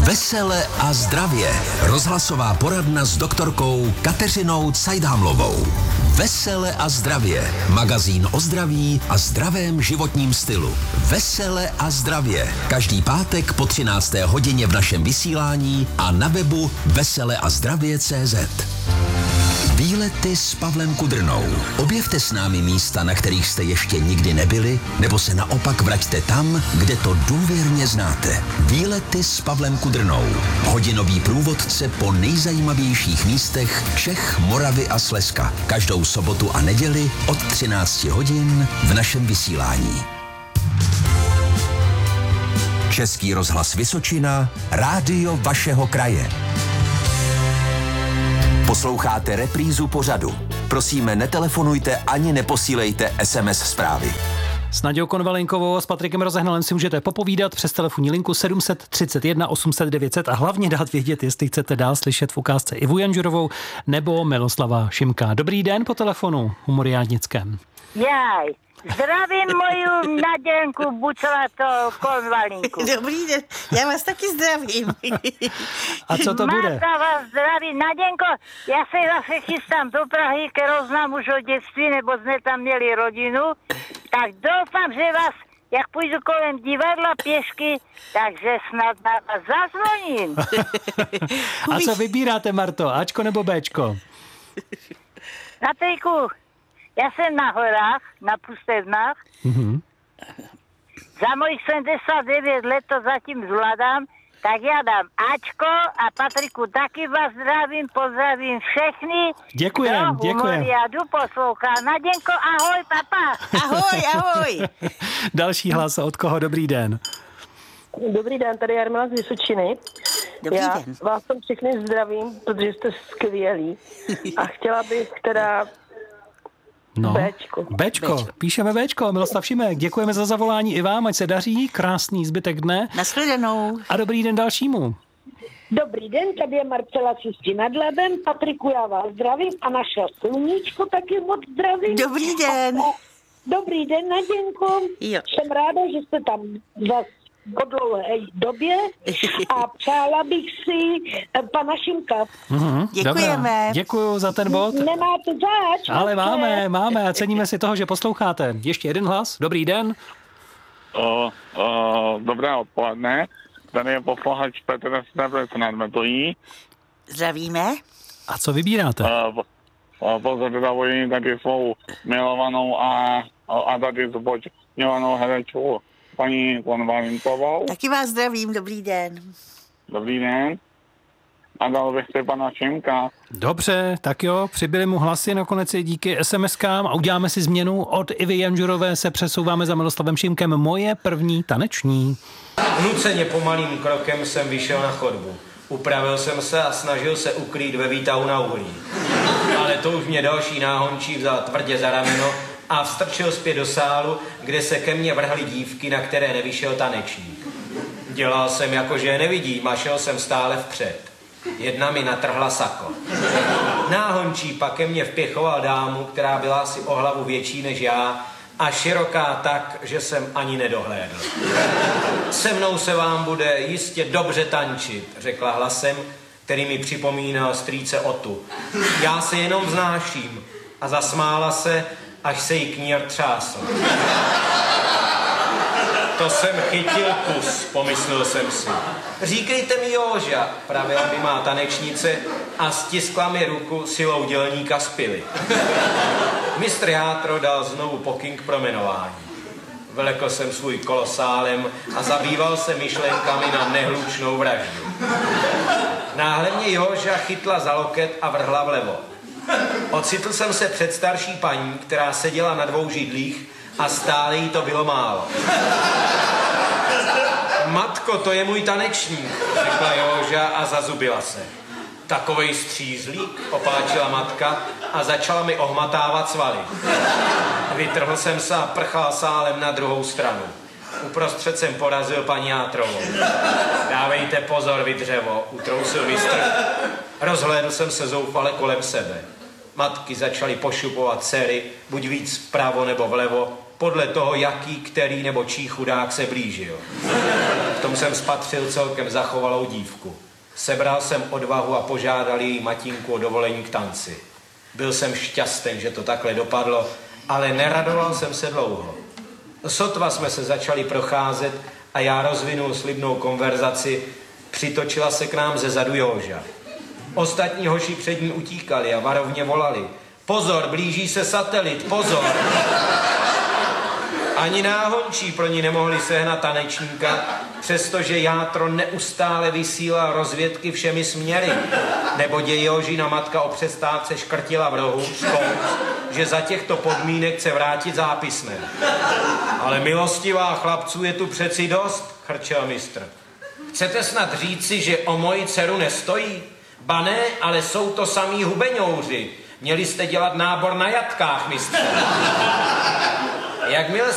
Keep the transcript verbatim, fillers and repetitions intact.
Vesele a zdravě. Rozhlasová poradna s doktorkou Kateřinou Cajdhamlovou. Vesele a zdravě. Magazín o zdraví a zdravém životním stylu. Vesele a zdravě. Každý pátek po třinácté hodině v našem vysílání a na webu veseleazdravě tečka cé zet. Výlety s Pavlem Kudrnou. Objevte s námi místa, na kterých jste ještě nikdy nebyli, nebo se naopak vraťte tam, kde to důvěrně znáte. Výlety s Pavlem Kudrnou. Hodinový průvodce po nejzajímavějších místech Čech, Moravy a Slezska. Každou sobotu a neděli od třinácti hodin v našem vysílání. Český rozhlas Vysočina, rádio vašeho kraje. Posloucháte reprízu pořadu. Prosíme, netelefonujte ani neposílejte es em es zprávy. S Nadějou Konvalinkovou a s Patrikem Rozehnalem si můžete popovídat přes telefonní linku sedm set třicet jedna osm set devět set a hlavně dát vědět, jestli chcete dál slyšet v ukázce Ivu Janžurovou nebo Miloslava Šimka. Dobrý den po telefonu u Moriádnickém. Jaj, zdravím moju Naděnku Bucelatou Konvalinku. Dobrý den, já vás taky zdravím. A co to bude? Marta vás zdraví. Naděnko, já se zase chystám do Prahy, kterou znám už od dětství, nebo jsme tam měli rodinu, tak doufám, že vás, jak půjdu kolem divadla pěšky, takže snad na vás zazvoním. A co vybíráte, Marto, Ačko nebo Béčko? Patriku, já jsem na horách, na Pustevnách. Mm-hmm. Za mojich sedmdesát devět let to zatím zvládám, tak já dám Ačko a Patriku taky vás zdravím, pozdravím všechny. Děkujem, děkujem. Moriádu poslouchá. Naděnko, ahoj, papa. Ahoj, ahoj. Další hlas od koho? Dobrý den. Dobrý den, tady Jarmila z Vysočiny. Dobrý Já den. vás tam všechny zdravím, protože jste skvělí. A chtěla bych teda No. Béčko. Béčko, Béčko. Píšeme Béčko. Miloslav Šimek, děkujeme za zavolání i vám, ať se daří, krásný zbytek dne. Nashledanou. A dobrý den dalšímu. Dobrý den, tady je Marcela Čistí nad Labem. Patriku, já vás zdravím a naše sluníčko taky moc zdravím. Dobrý den. A, a, dobrý den, Naděnko. Jo. Jsem ráda, že jste tam zase po dlouhé době a přála bych si pana Šimka. Mhm, Děkujeme. Dobrá. Děkuju za ten bod. Nemáte zač? Ale máme, máme a ceníme si toho, že posloucháte. Ještě jeden hlas. Dobrý den. Uh, uh, dobré odpoledne. Tady je posluchač Petr Stebrec nad Metují. Zdravíme. A co vybíráte? Uh, uh, pozdravuji tady svou milovanou a, a tady zbočňovanou herečku paní Konvalinkovou. Taky vás zdravím, dobrý den. Dobrý den. A dal bych si pana Šimka. Dobře, tak jo, přibyly mu hlasy, nakonec i díky es em eskám a uděláme si změnu. Od Ivy Janžurové se přesouváme za Miloslavem Šimkem. Moje první taneční. Nuceně pomalým krokem jsem vyšel na chodbu. Upravil jsem se a snažil se ukrýt ve výtahu na uhlí. Ale to už mě další náhončí vzal tvrdě za rameno a vstrčil zpět do sálu, kde se ke mně vrhly dívky, na které nevyšel tanečník. Dělal jsem jako, že je nevidím a šel jsem stále vpřed. Jedna mi natrhla sako. Náhončí pak ke mně vpěchoval dámu, která byla asi o hlavu větší než já a široká tak, že jsem ani nedohlédl. Se mnou se vám bude jistě dobře tančit, řekla hlasem, který mi připomínal strýce Otu. Já se jenom vznáším a zasmála se, až se jí knír třásl. To jsem chytil kus, pomyslel jsem si. Říkejte mi Joža, pravila mi má tanečnice a stiskla mi ruku silou dělníka z pily. Mistr Játro dal znovu pokyn k promenování. Vlekl jsem svůj kolosálem a zabýval se myšlenkami na nehlučnou vraždu. Náhle mě Joža chytla za loket a vrhla vlevo. Ocitl jsem se před starší paní, která seděla na dvou židlích a stále jí to bylo málo. Matko, to je můj tanečník, řekla Joža a zazubila se. Takovej střízlík, opáčila matka a začala mi ohmatávat svaly. Vytrhl jsem se a prchal sálem na druhou stranu. Uprostřed jsem porazil paní Játrovou. Dávejte pozor, vy dřevo, utrousil mistr. Rozhlédl jsem se zoufale kolem sebe. Matky začaly pošupovat dcery, buď víc vpravo nebo vlevo, podle toho, jaký, který nebo čí chudák se blížil. V tom jsem spatřil celkem zachovalou dívku. Sebral jsem odvahu a požádal její matinku o dovolení k tanci. Byl jsem šťasten, že to takhle dopadlo, ale neradoval jsem se dlouho. Sotva jsme se začali procházet a já rozvinul slibnou konverzaci, přitočila se k nám ze zadu Jóža. Ostatní hoši před ní utíkali a varovně volali. Pozor, blíží se satelit, pozor! Ani náhončí pro ní nemohli sehnat tanečníka, přestože játro neustále vysílal rozvědky všemi směry, nebo Jožina matka o přestávce škrtila v rohu, škous, že za těchto podmínek chce vrátit zápisné. Ale milostivá chlapců je tu přeci dost, chrčel mistr. Chcete snad říci, že o moji dceru nestojí? Ba ne, ale jsou to samí hubeňouři. Měli jste dělat nábor na jatkách, mistře. Jakmile